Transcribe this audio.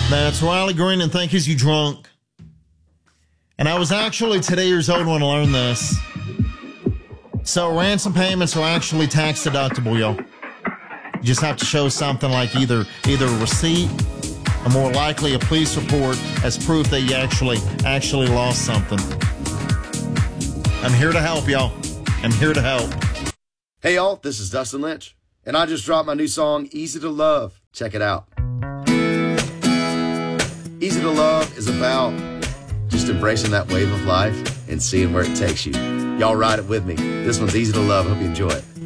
That's Riley Green, and Think Is You Drunk. And I was actually today years old when I learned this. So ransom payments are actually tax deductible, yo. You just have to show something like either a receipt or more likely a police report as proof that you actually lost something. I'm here to help, y'all. I'm here to help. Hey, y'all, this is Dustin Lynch, and I just dropped my new song, Easy to Love. Check it out. Easy to Love is about just embracing that wave of life and seeing where it takes you. Y'all ride it with me. This one's Easy to Love. Hope you enjoy it.